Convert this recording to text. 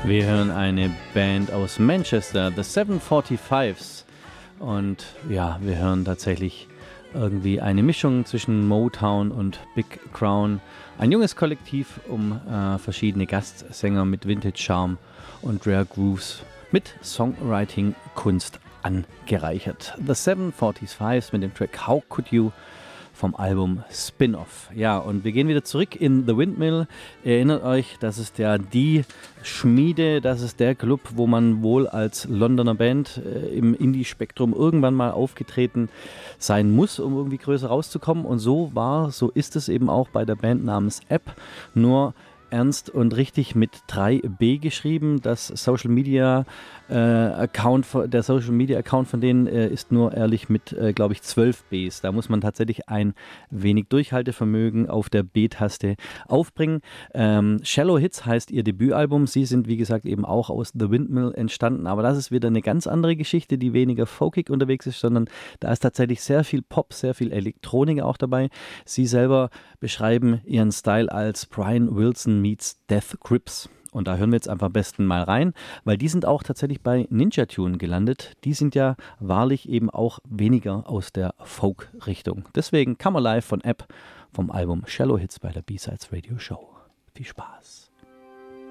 Wir hören eine Band aus Manchester, The 745s. Und ja, wir hören tatsächlich irgendwie eine Mischung zwischen Motown und Big Crown. Ein junges Kollektiv um verschiedene Gastsänger mit Vintage-Charme und Rare Grooves mit Songwriting-Kunst angereichert. The 745s mit dem Track How Could You vom Album Spin-Off. Ja, und wir gehen wieder zurück in The Windmill. Ihr erinnert euch, das ist ja die Schmiede, das ist der Club, wo man wohl als Londoner Band im Indie-Spektrum irgendwann mal aufgetreten sein muss, um irgendwie größer rauszukommen. Und so ist es eben auch bei der Band namens App, nur ernst und richtig mit 3B geschrieben. Das Social Media Account von denen ist nur ehrlich mit, glaube ich, 12 Bs. Da muss man tatsächlich ein wenig Durchhaltevermögen auf der B-Taste aufbringen. Shallow Hits heißt ihr Debütalbum. Sie sind, wie gesagt, eben auch aus The Windmill entstanden. Aber das ist wieder eine ganz andere Geschichte, die weniger folkig unterwegs ist, sondern da ist tatsächlich sehr viel Pop, sehr viel Elektronik auch dabei. Sie selber beschreiben ihren Style als Brian Wilson meets Death Grips. Und da hören wir jetzt einfach am besten mal rein, weil die sind auch tatsächlich bei Ninja Tune gelandet. Die sind ja wahrlich eben auch weniger aus der Folk-Richtung. Deswegen Come Alive von App vom Album Shallow Hits bei der B-Sides Radio Show. Viel Spaß.